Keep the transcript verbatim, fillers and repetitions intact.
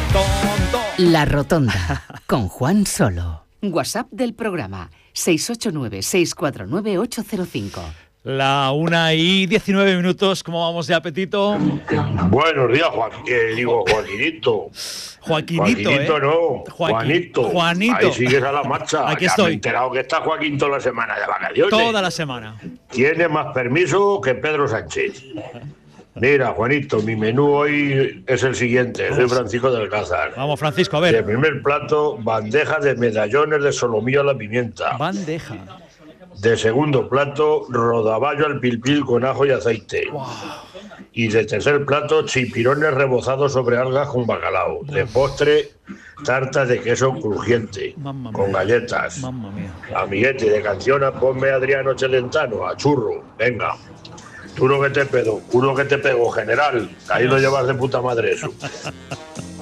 tonto. La Rotonda, con Juan Solo. WhatsApp del programa seis ocho nueve, seis cuatro nueve, ocho cero cinco. La una y diecinueve minutos, ¿cómo vamos de apetito? Buenos días, Juan, eh, digo Joaquinito. Joaquinito, Joaquinito ¿eh? no, Joaquín, Juanito. Juanito. Ahí sigues a la marcha. Aquí ya estoy. Me he enterado que está Joaquín toda la semana de vacaciones. Toda la semana. Tiene más permiso que Pedro Sánchez. Mira, Juanito, mi menú hoy es el siguiente. Soy Francisco del Alcázar. Vamos, Francisco, a De ver. primer plato, bandeja de medallones de solomillo a la pimienta. Bandeja. De segundo plato, rodaballo al pil pil con ajo y aceite. Wow. Y de tercer plato, chipirones rebozados sobre algas con bacalao. De postre, tarta de queso crujiente, Mamma con mía. galletas. Mamma mía. Amiguete, de canción, ponme Adriano Celentano, a churro, venga. Tú lo que te pedo, uno que te pego, general. Ahí lo llevas de puta madre eso.